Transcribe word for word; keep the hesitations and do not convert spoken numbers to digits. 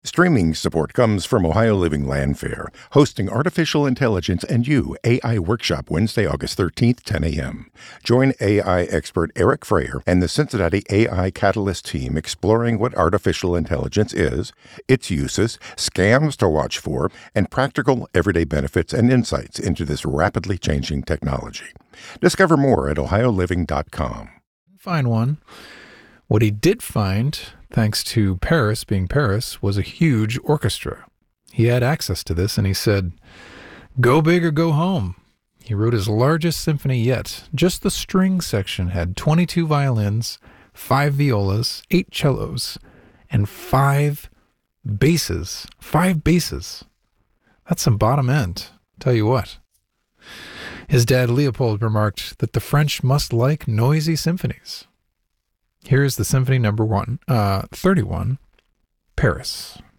Streaming support comes from Ohio Living Land Fair, hosting Artificial Intelligence and You A I Workshop Wednesday, August thirteenth, ten a.m. Join A I expert Eric Freyer and the Cincinnati A I Catalyst team exploring what artificial intelligence is, its uses, scams to watch for, and practical everyday benefits and insights into this rapidly changing technology. Discover more at ohio living dot com. Find one. What he did find, thanks to Paris being Paris, was a huge orchestra. He had access to this, and he said, "Go big or go home." He wrote his largest symphony yet. Just the string section had twenty-two violins, five violas, eight cellos, and five basses. Five basses. That's some bottom end, tell you what. His dad, Leopold, remarked that the French must like noisy symphonies. Here's the symphony number one, uh, thirty-one, Paris.